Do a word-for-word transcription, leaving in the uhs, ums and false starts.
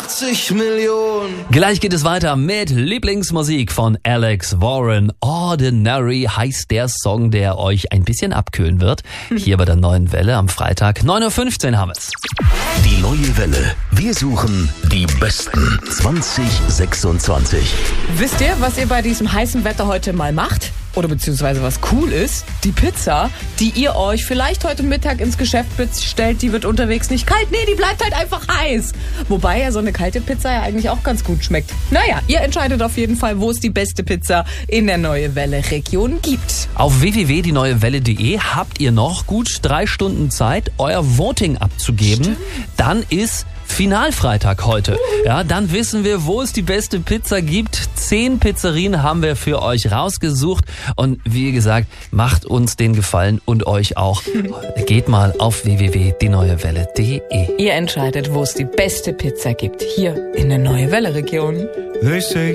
achtzig Millionen. Gleich geht es weiter mit Lieblingsmusik von Alex Warren. Ordinary heißt der Song, der euch ein bisschen abkühlen wird. Hier bei der Neuen Welle am Freitag. neun Uhr fünfzehn haben wir es. Die Neue Welle. Wir suchen die Besten zwanzig sechsundzwanzig. Wisst ihr, was ihr bei diesem heißen Wetter heute mal macht? Oder beziehungsweise was cool ist, die Pizza, die ihr euch vielleicht heute Mittag ins Geschäft bestellt, die wird unterwegs nicht kalt. Nee, die bleibt halt einfach heiß. Wobei ja so eine kalte Pizza ja eigentlich auch ganz gut schmeckt. Naja, ihr entscheidet auf jeden Fall, wo es die beste Pizza in der Neue Welle Region gibt. Auf w w w punkt die neue welle punkt de habt ihr noch gut drei Stunden Zeit, euer Voting abzugeben. Stimmt. Dann ist Finalfreitag heute. Ja, dann wissen wir, wo es die beste Pizza gibt. Zehn Pizzerien haben wir für euch rausgesucht. Und wie gesagt, macht uns den Gefallen und euch auch. Geht mal auf w w w punkt die neue welle punkt de. Ihr entscheidet, wo es die beste Pizza gibt. Hier in der Neue Welle Region. They say